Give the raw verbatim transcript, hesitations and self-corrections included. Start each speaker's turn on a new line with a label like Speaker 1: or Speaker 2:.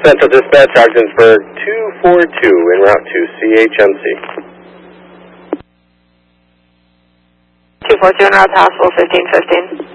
Speaker 1: Central Dispatch, Ogdensburg two four two, en route to C H M C.
Speaker 2: two four two, en route to Hospital fifteen fifteen.